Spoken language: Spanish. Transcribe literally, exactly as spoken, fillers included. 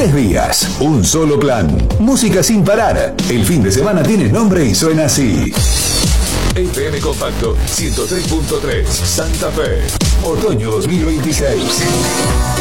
Tres días, un solo plan. Música sin parar. El fin de semana tiene nombre y suena así. F M Compacto ciento tres punto tres, Santa Fe. Otoño dos mil veintiséis.